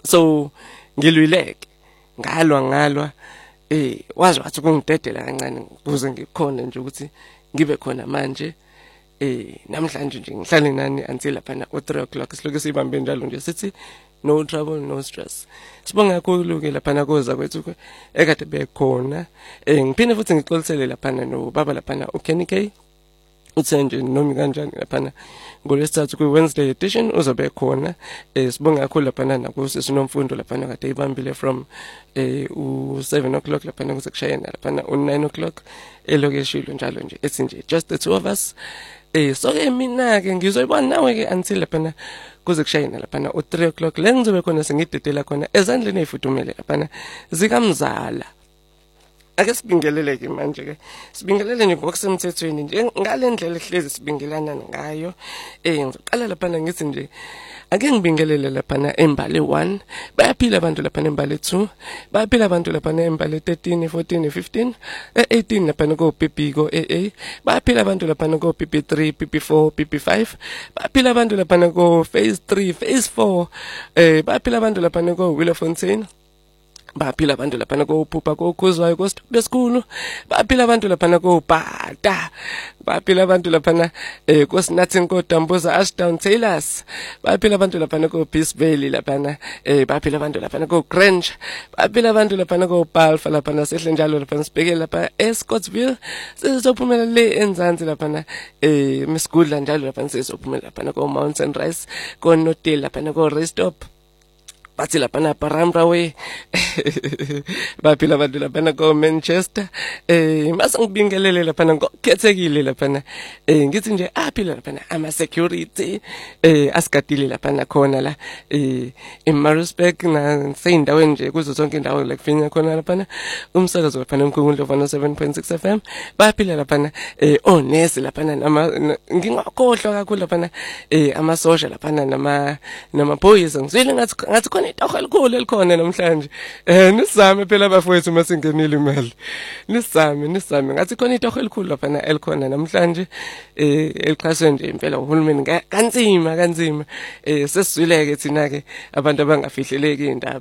So ngilwileke ngalwa wazi wathi kungidedela kancane kuze ngikhona nje ukuthi ngibe khona manje namhlanje nje ngihlale nani until lapha na 3 o'clock siloke sibambe njalo nje sithi no trouble no stress. Sibonga kakhulu ke lapha na koza kwethu ekade bekhona ngiphinde futhi ngixolisele lapha no baba lapha na uKenny K uthenje nomi kanjani lapha ngolesithathu ku Wednesday edition uzobe khona sibonga kakhulu lapha na kusinomfundo lapha kade ibambile from u7 o'clock lapha kuze kushayena lapha u9 o'clock elokeshilo njalo nje ethi nje just the two of us so ke mina ke ngizoyibona nawe ke until lapha kuze kushayena lapha u3 o'clock le ngizobe khona sengidedela khona ezandleni ezifudumele lapha zikamzala. Ake sibingelele ke manje ke sibingelele nje ngokusemthethweni nje ngale ndlela ehlezi sibingelana ngayo ngizoqala lapha ngithi nje ake ngibingelele lapha embali 1 bayaphila abantu lapha embali 2 bayaphila abantu lapha embali 13 14 15 18 lapha ko PP ko AA bayaphila abantu lapha ko PP3 PP4 PP5 bayaphila abantu lapha ko phase 3 phase 4 bayaphila abantu lapha ko Willowfontein baphila abantu lapha kophupha kokhuzwayo besikhulu baphila abantu lapha koBhata baphila abantu lapha koSinathi koDambuza Ashdown Tailors baphila abantu lapha koPeace Valley lapha baphila abantu lapha koGrange baphila abantu lapha koPalfa lapha sehle njalo lapha sibheke lapha eScottsville sizophumela le enzansi lapha Misgudla njalo lapha sizophumela lapha koMountain Rise koNotel lapha koRestop bathi lapha Paramra way baphila abantu lapha ko Manchester mase ngibingelele lapha ngokukhethekile lapha ngithi nje aphila lapha ama security asigadile lapha khona la eMaritzburg na seyindaweni nje kuzo zonke indawo la kufinya khona lapha umsakazo lapha eMkhumbulo 7.6 FM baphila lapha onesi lapha ngingakhohlwa kakhulu lapha amasosha lapha nama boys ngizwile ngathi khona itoho elikhulu elikhona namhlanje nisizame phela bafowethu masingenile imali nisizame ngathi khona itoho elikhulu lapha elikhona namhlanje elixhaswe nje impela uhulumeni kanzima sesizwileke thina ke abantu abangafihleleki indaba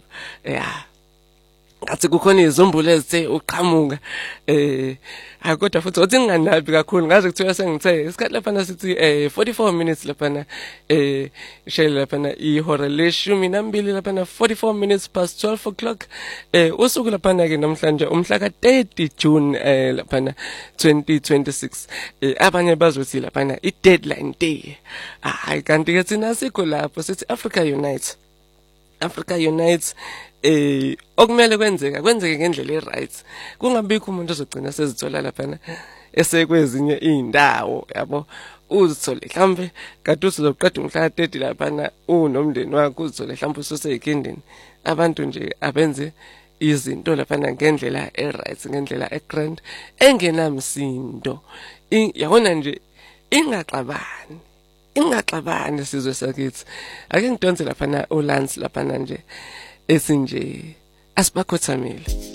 ngathi kukhona izumbulo ezithe uqhamuka kodwa futhi uthi nginganabi kakhulu ngaze kuthiwa sengithe isikhathi lapha sithi 44 minutes lapha ishayela lapha ihora leshumi nambili lapha 44 minutes past 12 o'clock usuku lapha ke namhlanje umhla ka30 June lapha 2026 abanye bazothi lapha i-deadline day hayi kanti ke thina sikho lapho sithi Africa Unites okumele kwenzeke ngendlela eright kungabikho umuntu ozogcina sezithola lapha esekwezinye indawo yabo uzithole mhlambe kade uzoqeda umhla ka30 lapha unomndeni wakho uzithole mhlambe useseyikindini abantu nje abenze izinto lapha ngendlela eright ngendlela egrand engenamsindo yabona nje ingaxabani sizwe sakithi ake ngidonse lapha uLance lapha nje esinje asibakhothamile.